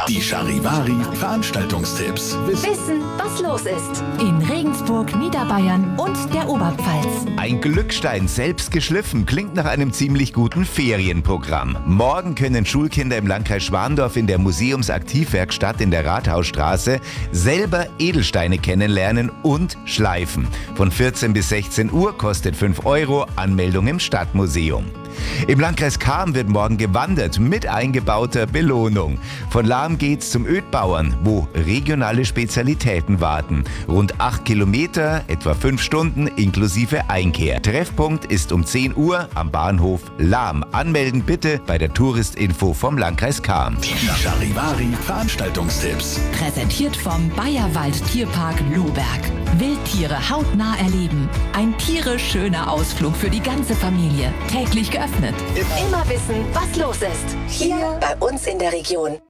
Die Charivari Veranstaltungstipps. Wissen, was los ist. In Regensburg, Niederbayern und der Oberpfalz. Ein Glückstein selbst geschliffen klingt nach einem ziemlich guten Ferienprogramm. Morgen können Schulkinder im Landkreis Schwandorf in der Museumsaktivwerkstatt in der Rathausstraße selber Edelsteine kennenlernen und schleifen. Von 14 bis 16 Uhr kostet 5 €, Anmeldung im Stadtmuseum. Im Landkreis Cham wird morgen gewandert mit eingebauter Belohnung. Von Lahm geht's zum Ödbauern, wo regionale Spezialitäten warten. Rund 8 Kilometer, etwa 5 Stunden inklusive Einkehr. Treffpunkt ist um 10 Uhr am Bahnhof Lahm. Anmelden bitte bei der Touristinfo vom Landkreis Cham. Die Charivari Veranstaltungstipps. Präsentiert vom Bayerwald Tierpark Lohberg. Wildtiere hautnah erleben. Ein tierisch schöner Ausflug für die ganze Familie. Täglich geöffnet. Immer wissen, was los ist. Hier bei uns in der Region.